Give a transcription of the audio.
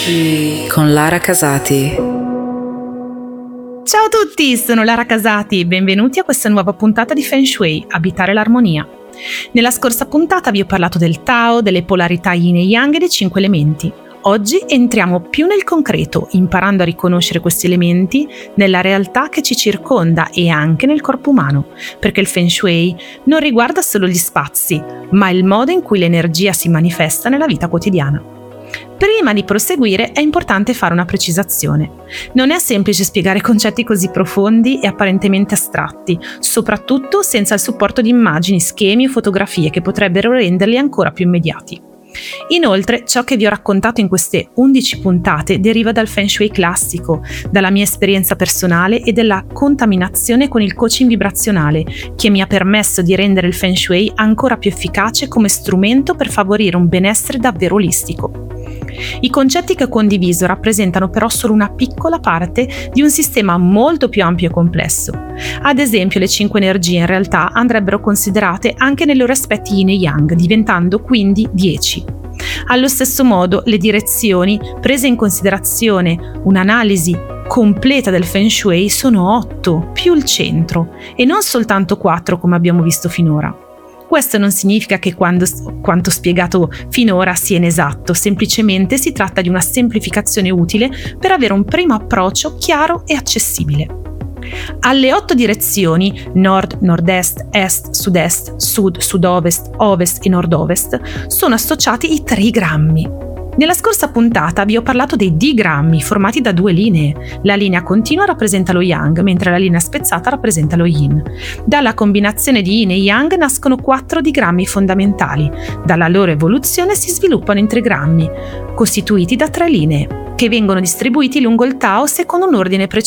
Shui con Lara Casati. Ciao a tutti, sono Lara Casati e benvenuti a questa nuova puntata di Feng Shui, Abitare l'armonia. Nella scorsa puntata vi ho parlato del Tao, delle polarità Yin e Yang e dei 5 elementi. Oggi entriamo più nel concreto, imparando a riconoscere questi elementi nella realtà che ci circonda e anche nel corpo umano, perché il Feng Shui non riguarda solo gli spazi, ma il modo in cui l'energia si manifesta nella vita quotidiana. Prima di proseguire è importante fare una precisazione. Non è semplice spiegare concetti così profondi e apparentemente astratti, soprattutto senza il supporto di immagini, schemi o fotografie che potrebbero renderli ancora più immediati. Inoltre, ciò che vi ho raccontato in queste 11 puntate deriva dal Feng Shui classico, dalla mia esperienza personale e dalla contaminazione con il coaching vibrazionale, che mi ha permesso di rendere il Feng Shui ancora più efficace come strumento per favorire un benessere davvero olistico. I concetti che ho condiviso rappresentano però solo una piccola parte di un sistema molto più ampio e complesso. Ad esempio, le 5 energie in realtà andrebbero considerate anche nei loro aspetti Yin e Yang, diventando quindi 10. Allo stesso modo, le direzioni, prese in considerazione un'analisi completa del Feng Shui, sono 8 più il centro e non soltanto 4 come abbiamo visto finora. Questo non significa che quanto spiegato finora sia inesatto, semplicemente si tratta di una semplificazione utile per avere un primo approccio chiaro e accessibile. Alle 8 direzioni, nord, nord-est, est, sud-est, sud, sud-ovest, ovest e nord-ovest, sono associati i trigrammi. Nella scorsa puntata vi ho parlato dei digrammi formati da 2 linee. La linea continua rappresenta lo Yang, mentre la linea spezzata rappresenta lo Yin. Dalla combinazione di Yin e Yang nascono 4 digrammi fondamentali. Dalla loro evoluzione si sviluppano in trigrammi, costituiti da 3 linee, che vengono distribuiti lungo il Tao secondo un ordine preciso